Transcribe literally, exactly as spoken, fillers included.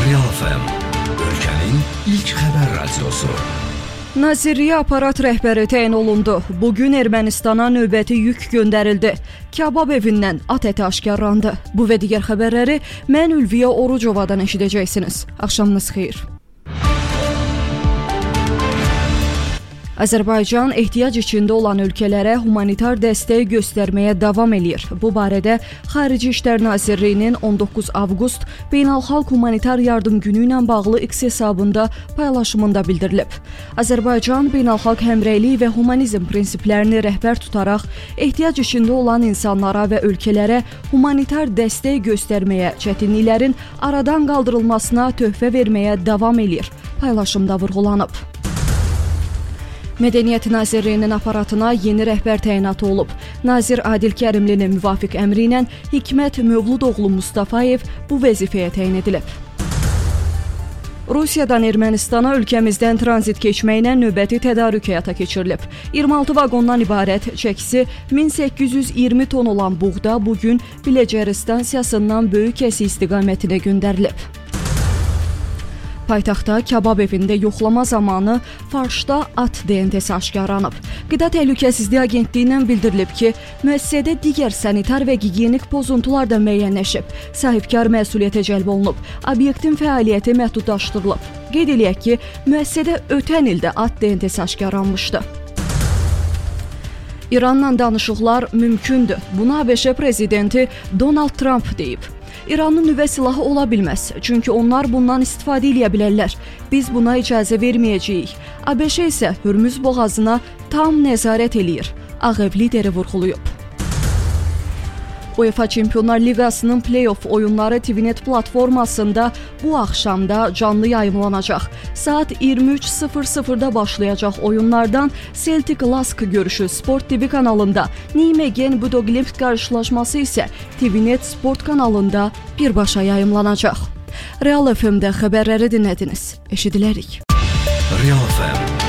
Real F M, ölkənin ilk xəbər radiosu. Nazirliyə aparat rəhbəri təyin olundu. Bugün Ermənistana növbəti yük göndərildi. Kabab evindən at əti aşkarlandı. Bu və digər xəbərləri mən Ülviyə Orucovadan eşidəcəksiniz. Axşamınız xeyir. Azərbaycan ehtiyac içində olan ölkələrə humanitar dəstək göstərməyə davam eləyir. Bu barədə Xarici İşlər Nazirliyinin on doqquz avqust Beynəlxalq Humanitar Yardım Günü ilə bağlı X hesabında paylaşımında bildirilib. Azərbaycan beynəlxalq həmrəylik və humanizm prinsiplərini rəhbər tutaraq ehtiyac içində olan insanlara və ölkələrə humanitar dəstək göstərməyə, çətinliklərin aradan qaldırılmasına töhfə verməyə davam eləyir. Paylaşımda vurğulanıb. Mədəniyyət Nazirliyinin aparatına yeni rəhbər təyinatı olub. Nazir Adil Kərimlinin müvafiq əmri ilə Hikmət Mövludoğlu Mustafayev bu vəzifəyə təyin edilib. Rusiyadan Ermənistana ölkəmizdən tranzit keçməklə növbəti tədarük həyata keçirilib. iyirmi altı vaqondan ibarət çəkisi min səkkiz yüz iyirmi ton olan buğda bugün Biləcəri stansiyasından Böyükəsi istiqamətinə göndərilib. Paytaxtda kabab evində yoxlama zamanı farşda at D N T-si aşkarlanıb. Qida Təhlükəsizliyi Agentliyindən bildirilib ki, müəssisədə digər sanitar və gigiyenik pozuntular da müəyyənləşib. Sahibkar məsuliyyətə cəlb olunub. Obyektin fəaliyyəti məhdudlaşdırılıb. Qeyd eləyək ki, müəssisədə ötən ildə at D N T-si aşkarlanmışdı. İranla danışıqlar mümkündür. Bunu ABŞ prezidenti Donald Trump deyib. İranın nüvə silahı ola bilməz, çünki onlar bundan istifadə edə bilərlər. Biz buna icazə verməyəcəyik. ABŞ isə Hürmüz boğazına tam nəzarət eləyir. Ağ Ev lideri vurğulayıb. UEFA Çempionlar Liqasının play-off oyunları T V Net platformasında bu axşamda canlı yayımlanacaq. Saat iyirmi üç sıfır sıfırda başlayacaq oyunlardan Celtic Lask görüşü Sport T V kanalında, Nijmegen Budoglimt qarşılaşması isə T V Net Sport kanalında birbaşa yayımlanacaq. Real F M-də xəbərləri dinlədiniz. Eşidilərik. Real F M